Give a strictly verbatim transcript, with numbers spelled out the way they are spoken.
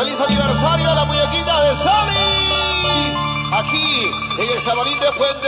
feliz aniversario a la muñequita de Sally. Aquí en el Sabalín de Fuente.